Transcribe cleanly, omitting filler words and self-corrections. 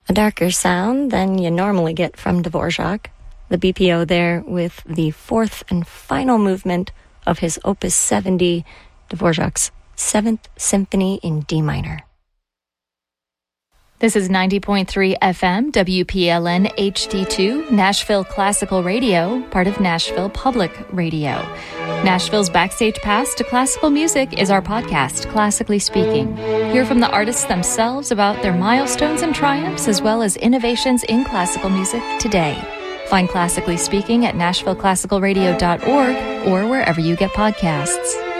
A darker sound than you normally get from Dvorak. The BPO there with the fourth and final movement of his Opus 70, Dvorak's Seventh Symphony in D minor. This is 90.3 FM, WPLN HD2, Nashville Classical Radio, part of Nashville Public Radio. Nashville's Backstage Pass to Classical Music is our podcast, Classically Speaking. Hear from the artists themselves about their milestones and triumphs, as well as innovations in classical music today. Find Classically Speaking at NashvilleClassicalRadio.org or wherever you get podcasts.